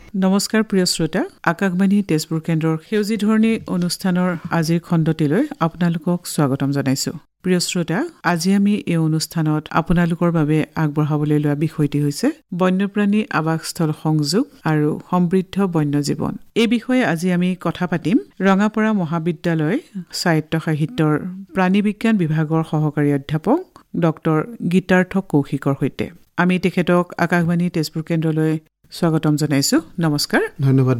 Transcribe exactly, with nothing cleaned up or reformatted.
নমস্কাৰ প্ৰিয় শ্ৰোতা, আকাশবাণী তেজপুৰ কেন্দ্ৰৰ সেউজী ধৰণী অনুষ্ঠানৰ আজিৰ খণ্ডটিলৈ আপোনালোকক স্বাগতম জনাইছোঁ। প্ৰিয় শ্ৰোতা, আজি আমি এই অনুষ্ঠানত আপোনালোকৰ বাবে আগবঢ়াবলৈ লোৱা বিষয়টি হৈছে বন্যপ্ৰাণী আৱাসস্থল সংযোগ আৰু সমৃদ্ধ বন্যজীৱন। এই বিষয়ে আজি আমি কথা পাতিম ৰঙাপাৰা মহাবিদ্যালয় সাহিত্য সাহিত্যৰ প্ৰাণী বিজ্ঞান বিভাগৰ সহকাৰী অধ্যাপক ডক্টৰ গীতাৰ্থ কৌশিকৰ সৈতে। আমি তেখেতক আকাশবাণী তেজপুৰ কেন্দ্ৰলৈ স্বাগতম জনাইছোঁ। নমস্কাৰ। ধন্যবাদ